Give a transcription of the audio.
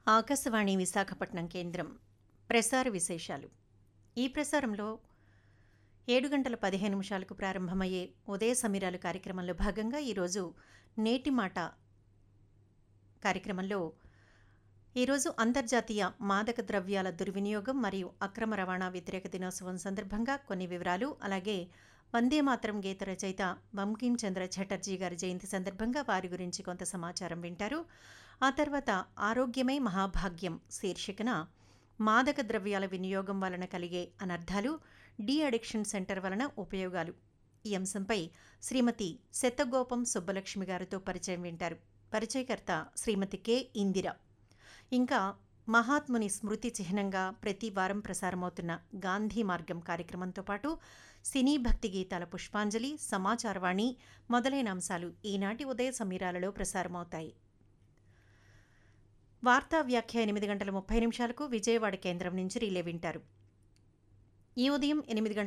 ఆకాశవాణి విశాఖపట్నం కేంద్రం ప్రసార విశేషాలు. ఈ ప్రసారంలో 7 గంటల 15 నిమిషాలకు ప్రారంభమయ్యే ఉదయ సమీరాలు కార్యక్రమంలో భాగంగా ఈరోజు నేటి మాట కార్యక్రమంలో ఈరోజు అంతర్జాతీయ మాదక ద్రవ్యాల దుర్వినియోగం మరియు అక్రమ రవాణా వ్యతిరేక దినోత్సవం సందర్భంగా కొన్ని వివరాలు, అలాగే వందే మాతరం గీత రచయిత బంకిం చంద్ర ఛటర్జీ గారి జయంతి సందర్భంగా వారి గురించి కొంత సమాచారం వింటారు. ఆ తర్వాత ఆరోగ్యమే మహాభాగ్యం శీర్షికన మాదక ద్రవ్యాల వినియోగం వలన కలిగే అనర్థాలు, డీ అడిక్షన్ సెంటర్ వలన ఉపయోగాలు, ఈ అంశంపై శ్రీమతి శతగోపం సుబ్బలక్ష్మి గారితో పరిచయం వింటారు. పరిచయకర్త శ్రీమతి కె ఇందిర. ఇంకా మహాత్ముని స్మృతి చిహ్నంగా ప్రతి వారం ప్రసారమవుతున్న గాంధీ మార్గం కార్యక్రమంతో పాటు సినీ భక్తి గీతాల పుష్పాంజలి, సమాచారవాణి మొదలైన అంశాలు ఈనాటి ఉదయ సమీరాలలో ప్రసారమవుతాయి. వార్తా వ్యాఖ్య 8 గంటల 30 నిమిషాలకు విజయవాడ కేంద్రం నుంచి రిలే వింటారు. ఈ ఉదయం 8 గంటల